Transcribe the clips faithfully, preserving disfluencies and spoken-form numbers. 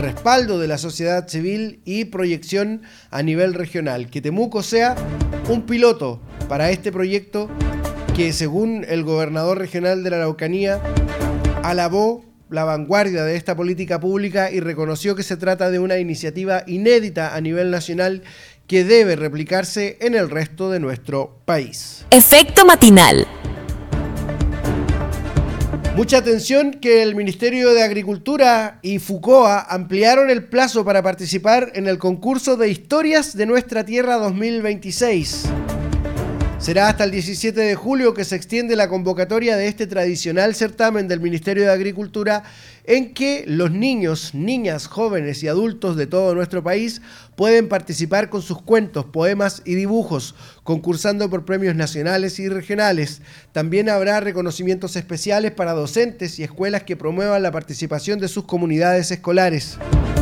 respaldo de la sociedad civil y proyección a nivel regional. Que Temuco sea un piloto para este proyecto que, según el gobernador regional de la Araucanía, alabó la vanguardia de esta política pública y reconoció que se trata de una iniciativa inédita a nivel nacional que debe replicarse en el resto de nuestro país. Efecto matinal. Mucha atención que el Ministerio de Agricultura y FUCOA ampliaron el plazo para participar en el concurso de Historias de Nuestra Tierra dos mil veintiséis. Será hasta el diecisiete de julio que se extiende la convocatoria de este tradicional certamen del Ministerio de Agricultura, en que los niños, niñas, jóvenes y adultos de todo nuestro país pueden participar con sus cuentos, poemas y dibujos, concursando por premios nacionales y regionales. También habrá reconocimientos especiales para docentes y escuelas que promuevan la participación de sus comunidades escolares.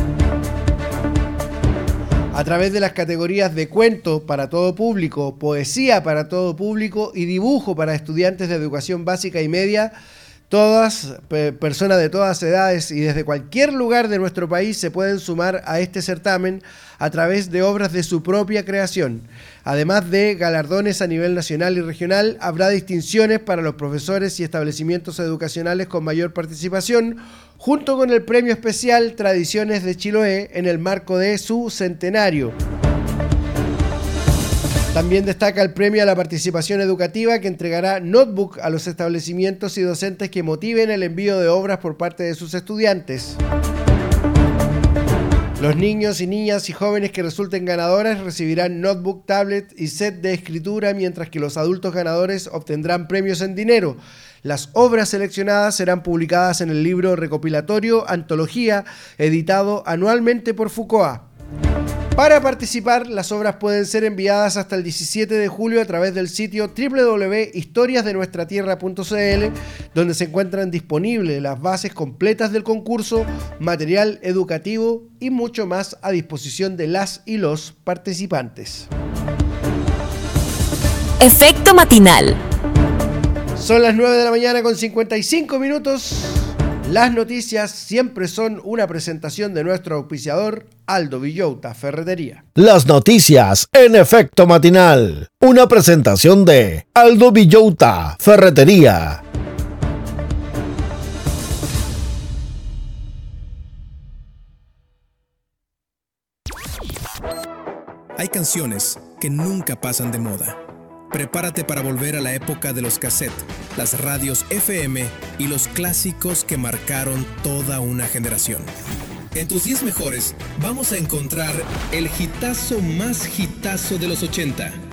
A través de las categorías de cuento para todo público, poesía para todo público y dibujo para estudiantes de educación básica y media, todas pe- personas de todas edades y desde cualquier lugar de nuestro país se pueden sumar a este certamen a través de obras de su propia creación. Además de galardones a nivel nacional y regional, habrá distinciones para los profesores y establecimientos educacionales con mayor participación, junto con el premio especial Tradiciones de Chiloé en el marco de su centenario. También destaca el premio a la participación educativa, que entregará notebook a los establecimientos y docentes que motiven el envío de obras por parte de sus estudiantes. Los niños y niñas y jóvenes que resulten ganadores recibirán notebook, tablet y set de escritura, mientras que los adultos ganadores obtendrán premios en dinero. Las obras seleccionadas serán publicadas en el libro recopilatorio Antología, editado anualmente por FUCOA. Para participar, las obras pueden ser enviadas hasta el diecisiete de julio a través del sitio doble u doble u doble u punto historias de nuestra tierra punto c l, donde se encuentran disponibles las bases completas del concurso, material educativo y mucho más a disposición de las y los participantes. Efecto matinal. Son las nueve de la mañana con cincuenta y cinco minutos. Las noticias siempre son una presentación de nuestro auspiciador, Aldo Villota Ferretería. Las noticias en Efecto matinal. Una presentación de Aldo Villota Ferretería. Hay canciones que nunca pasan de moda. Prepárate para volver a la época de los cassettes, las radios F M y los clásicos que marcaron toda una generación. En tus diez mejores vamos a encontrar el hitazo más hitazo de los ochenta.